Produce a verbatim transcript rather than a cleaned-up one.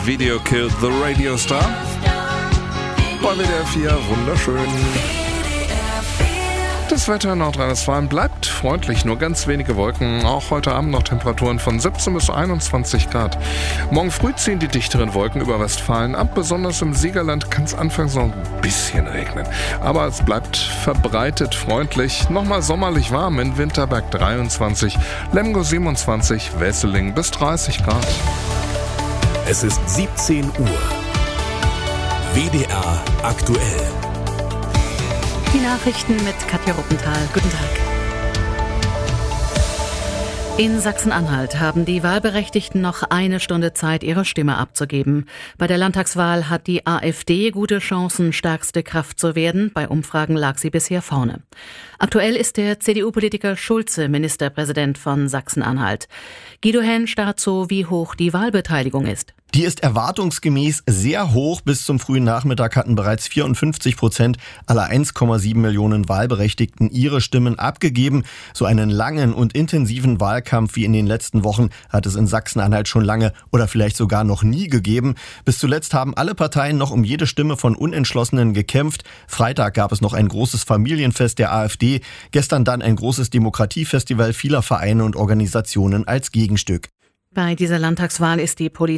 Video Killed the Radio Star. Bei W D R vier, wunderschön. Das Wetter in Nordrhein-Westfalen bleibt freundlich, nur ganz wenige Wolken. Auch heute Abend noch Temperaturen von siebzehn bis einundzwanzig Grad. Morgen früh ziehen die dichteren Wolken über Westfalen ab. Besonders im Siegerland kann es anfangs noch ein bisschen regnen. Aber es bleibt verbreitet freundlich. Nochmal sommerlich warm in Winterberg dreiundzwanzig, Lemgo siebenundzwanzig, Wesseling bis dreißig Grad. Es ist siebzehn Uhr. W D R aktuell. Die Nachrichten mit Katja Ruppenthal. Guten Tag. In Sachsen-Anhalt haben die Wahlberechtigten noch eine Stunde Zeit, ihre Stimme abzugeben. Bei der Landtagswahl hat die AfD gute Chancen, stärkste Kraft zu werden. Bei Umfragen lag sie bisher vorne. Aktuell ist der C D U-Politiker Schulze Ministerpräsident von Sachsen-Anhalt. Guido Hensch dazu, wie hoch die Wahlbeteiligung ist. Die ist erwartungsgemäß sehr hoch. Bis zum frühen Nachmittag hatten bereits vierundfünfzig Prozent aller eins Komma sieben Millionen Wahlberechtigten ihre Stimmen abgegeben. So einen langen und intensiven Wahlkampf wie in den letzten Wochen hat es in Sachsen-Anhalt schon lange oder vielleicht sogar noch nie gegeben. Bis zuletzt haben alle Parteien noch um jede Stimme von Unentschlossenen gekämpft. Freitag gab es noch ein großes Familienfest der AfD. Gestern dann ein großes Demokratiefestival vieler Vereine und Organisationen als Gegenstück. Bei dieser Landtagswahl ist die Polizei